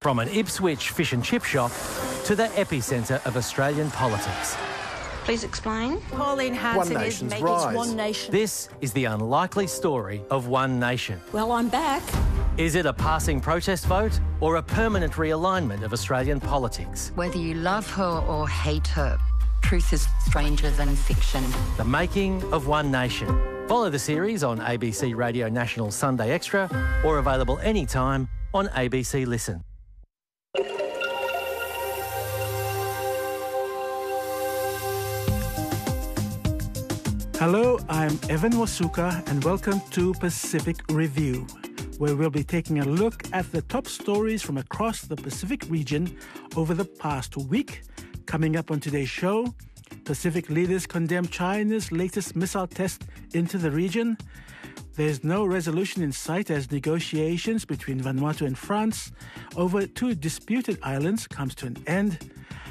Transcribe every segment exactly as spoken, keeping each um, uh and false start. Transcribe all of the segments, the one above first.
From an Ipswich fish and chip shop to the epicentre of Australian politics. Please explain. Pauline Hanson is making One Nation. This is the unlikely story of One Nation. Well, I'm back. Is it a passing protest vote or a permanent realignment of Australian politics? Whether you love her or hate her, truth is stranger than fiction. The making of One Nation. Follow the series on A B C Radio National Sunday Extra or available anytime on A B C Listen. Hello, I'm Evan Wasuka and welcome to Pacific Review, where we'll be taking a look at the top stories from across the Pacific region over the past week. Coming up on today's show, Pacific leaders condemn China's latest missile test into the region. There's no resolution in sight as negotiations between Vanuatu and France over two disputed islands comes to an end.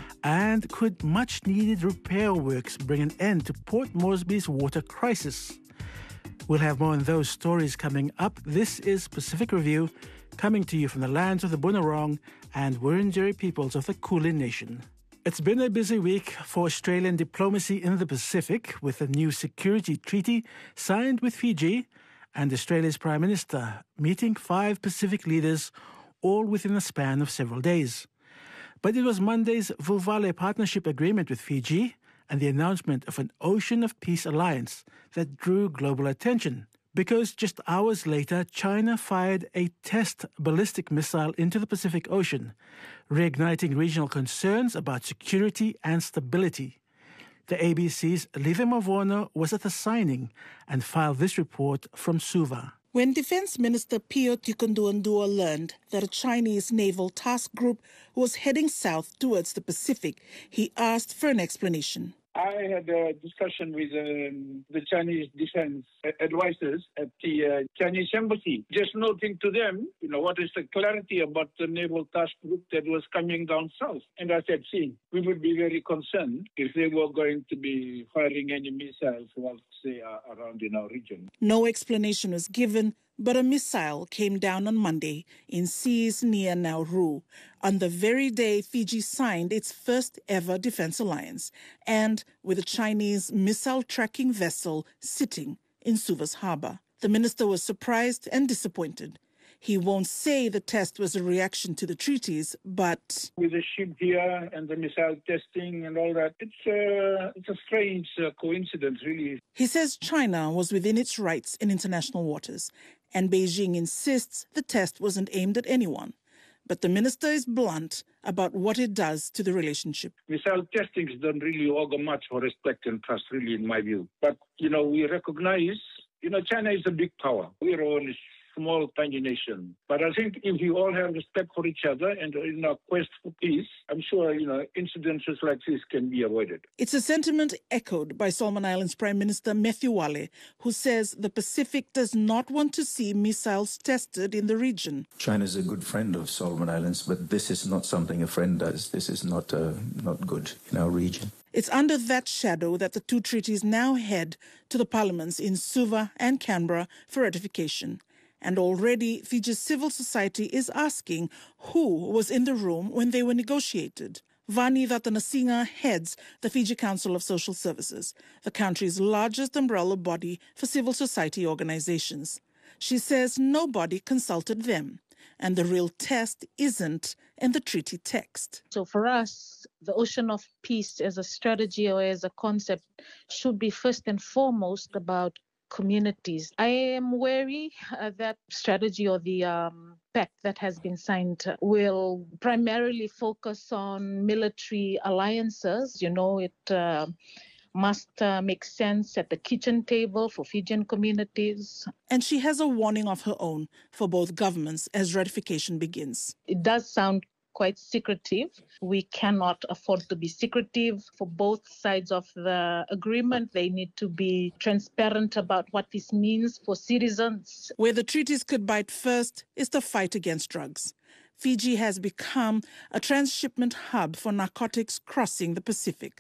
And could much-needed repair works bring an end to Port Moresby's water crisis? We'll have more on those stories coming up. This is Pacific Review, coming to you from the lands of the Bunurong and Wurundjeri peoples of the Kulin Nation. It's been a busy week for Australian diplomacy in the Pacific, with a new security treaty signed with Fiji and Australia's Prime Minister meeting five Pacific leaders, all within a span of several days. But it was Monday's Vulvale Partnership Agreement with Fiji and the announcement of an Ocean of Peace alliance that drew global attention, because just hours later, China fired a test ballistic missile into the Pacific Ocean, reigniting regional concerns about security and stability. The A B C's Live Mavono was at the signing and filed this report from Suva. When Defense Minister Pio Tikonduandua learned that a Chinese naval task group was heading south towards the Pacific, he asked for an explanation. I had a discussion with um, the Chinese defense advisors at the uh, Chinese embassy, just noting to them, you know, what is the clarity about the naval task group that was coming down south. And I said, see, we would be very concerned if they were going to be firing any missiles whilst they are around in our region. No explanation was given, but a missile came down on Monday in seas near Nauru, on the very day Fiji signed its first ever defense alliance, and with a Chinese missile tracking vessel sitting in Suva's harbour. The minister was surprised and disappointed. He won't say the test was a reaction to the treaties, but... With the ship here and the missile testing and all that, it's, uh, it's a strange uh, coincidence, really. He says China was within its rights in international waters, and Beijing insists the test wasn't aimed at anyone. But the minister is blunt about what it does to the relationship. Missile testings don't really augur much for respect and trust, really, in my view. But, you know, we recognize, you know, China is a big power. We're only small, tiny nation. But I think if we all have respect for each other and in our quest for peace, I'm sure, you know, incidences like this can be avoided. It's a sentiment echoed by Solomon Islands Prime Minister Matthew Wale, who says the Pacific does not want to see missiles tested in the region. China is a good friend of Solomon Islands, but this is not something a friend does. This is not, uh, not good in our region. It's under that shadow that the two treaties now head to the parliaments in Suva and Canberra for ratification. And already Fiji's civil society is asking who was in the room when they were negotiated. Vani Vatanasinga heads the Fiji Council of Social Services, the country's largest umbrella body for civil society organizations. She says nobody consulted them, and the real test isn't in the treaty text. So for us, the Ocean of Peace as a strategy or as a concept should be first and foremost about communities. I am wary uh, that strategy or the um, pact that has been signed will primarily focus on military alliances. You know, it uh, must uh, make sense at the kitchen table for Fijian communities. And she has a warning of her own for both governments as ratification begins. It does sound quite secretive. We cannot afford to be secretive for both sides of the agreement. They need to be transparent about what this means for citizens. Where the treaties could bite first is the fight against drugs. Fiji has become a transshipment hub for narcotics crossing the Pacific.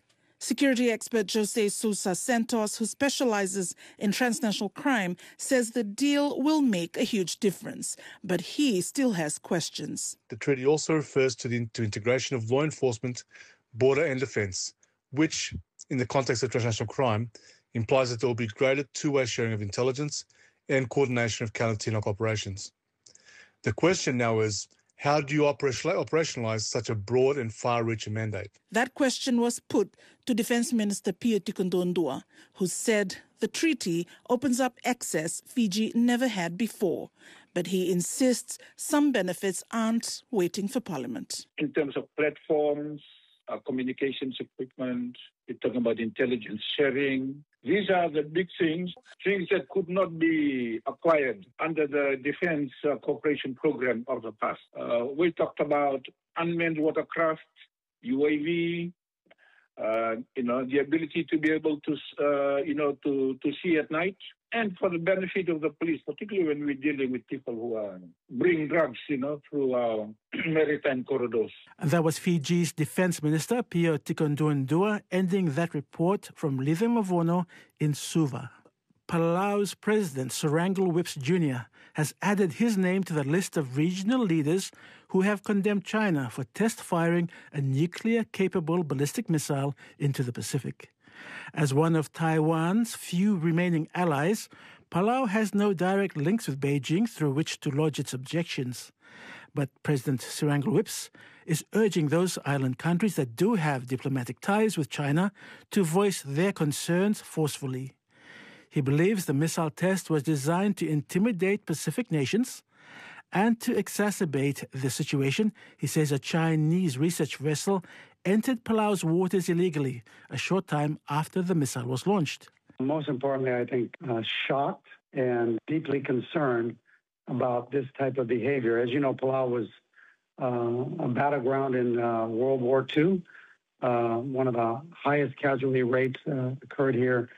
Security expert Jose Sousa Santos, who specializes in transnational crime, says the deal will make a huge difference, but he still has questions. The treaty also refers to the to integration of law enforcement, border and defence, which, in the context of transnational crime, implies that there will be greater two-way sharing of intelligence and coordination of counter-T N O C operations. The question now is, how do you operationalise such a broad and far-reaching mandate? That question was put to Defence Minister Pio Tikondondua, who said the treaty opens up access Fiji never had before. But he insists some benefits aren't waiting for Parliament. In terms of platforms, uh, communications equipment, we're talking about intelligence sharing. These are the big things, things that could not be acquired under the Defence uh, Cooperation Program of the past. Uh, we talked about unmanned watercraft, U A V, uh, you know, the ability to be able to, uh, you know, to, to see at night, and for the benefit of the police, particularly when we're dealing with people who are bring drugs, you know, through our maritime corridors. And that was Fiji's Defence Minister, Pio Tikondondua, ending that report from Lithium Mavono in Suva. Palau's President, Surangel Whips Junior, has added his name to the list of regional leaders who have condemned China for test firing a nuclear-capable ballistic missile into the Pacific. As one of Taiwan's few remaining allies, Palau has no direct links with Beijing through which to lodge its objections. But President Surangel Whips is urging those island countries that do have diplomatic ties with China to voice their concerns forcefully. He believes the missile test was designed to intimidate Pacific nations and to exacerbate the situation. He says a Chinese research vessel entered Palau's waters illegally a short time after the missile was launched. Most importantly, I think, uh, shocked and deeply concerned about this type of behavior. As you know, Palau was uh, a battleground in uh, World War Two. Uh, one of the highest casualty rates uh, occurred here